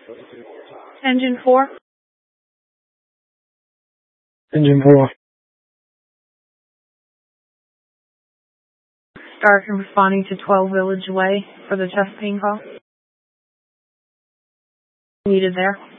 Engine 4. Engine 4. Start responding to 12 Village Way for the chest pain call. Needed there.